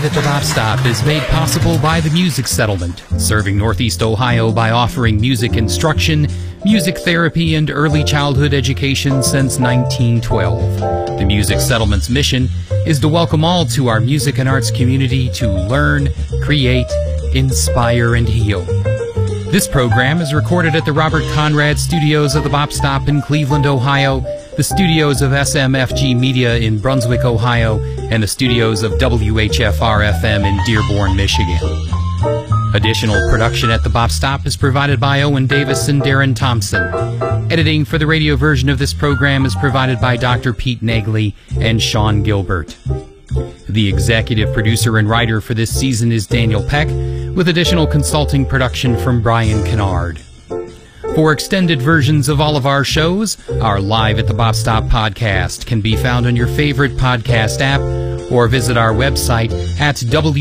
Live at the Bop Stop is made possible by the Music Settlement, serving Northeast Ohio by offering music instruction, music therapy, and early childhood education since 1912. The Music Settlement's mission is to welcome all to our music and arts community to learn, create, inspire, and heal. This program is recorded at the Robert Conrad Studios of the Bop Stop in Cleveland, Ohio, the studios of SMFG Media in Brunswick, Ohio, and the studios of WHFR-FM in Dearborn, Michigan. Additional production at the Bop Stop is provided by Owen Davis and Darren Thompson. Editing for the radio version of this program is provided by Dr. Pete Nagley and Sean Gilbert. The executive producer and writer for this season is Daniel Peck, with additional consulting production from Brian Kennard. For extended versions of all of our shows, our Live at the Bop Stop podcast can be found on your favorite podcast app or visit our website at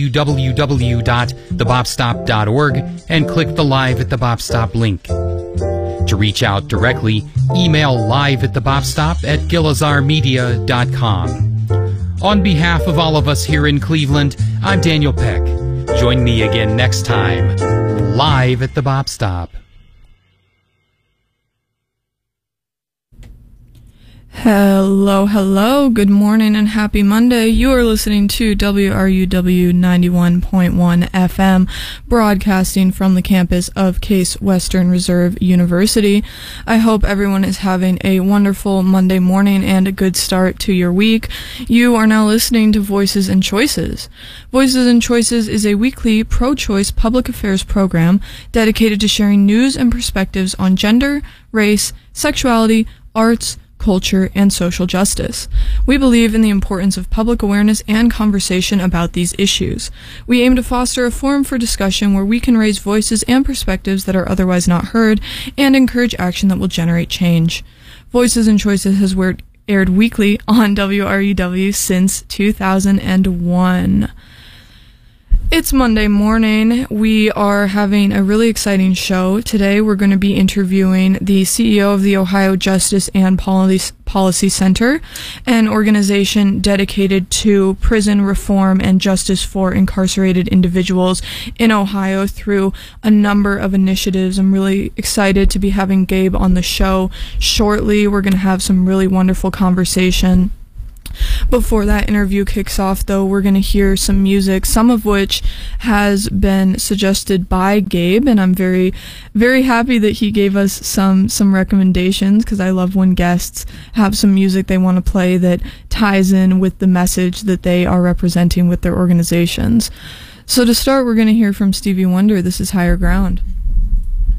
www.thebopstop.org and click the Live at the Bop Stop link. To reach out directly, email liveatthebopstop@gilazarmedia.com. On behalf of all of us here in Cleveland, I'm Daniel Peck. Join me again next time, Live at the Bop Stop. Hello, good morning and happy Monday. You are listening to WRUW 91.1 FM, broadcasting from the campus of Case Western Reserve University. I hope everyone is having a wonderful Monday morning and a good start to your week. You are now listening to Voices and Choices. Voices and Choices is a weekly pro-choice public affairs program dedicated to sharing news and perspectives on gender, race, sexuality, arts, culture, and social justice. We believe in the importance of public awareness and conversation about these issues. We aim to foster a forum for discussion where we can raise voices and perspectives that are otherwise not heard and encourage action that will generate change. Voices and Choices has aired weekly on WRUW since 2001. It's Monday morning. We are having a really exciting show. Today we're going to be interviewing the CEO of the Ohio Justice and Policy Center, an organization dedicated to prison reform and justice for incarcerated individuals in Ohio through a number of initiatives. I'm really excited to be having Gabe on the show shortly. We're going to have some really wonderful conversation. Before that interview kicks off, though, we're going to hear some music, some of which has been suggested by Gabe, and I'm very, very happy that he gave us some recommendations, because I love when guests have some music they want to play that ties in with the message that they are representing with their organizations. So to start, we're going to hear from Stevie Wonder. This is Higher Ground.